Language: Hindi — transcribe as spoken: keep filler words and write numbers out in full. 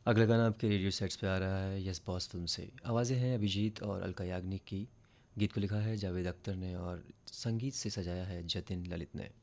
अगला गाना आपके रेडियो सेट्स पे आ रहा है यस बॉस फिल्म से। आवाज़ें हैं अभिजीत और अलका याग्निक की। गीत को लिखा है जावेद अख्तर ने और संगीत से सजाया है जतिन ललित ने।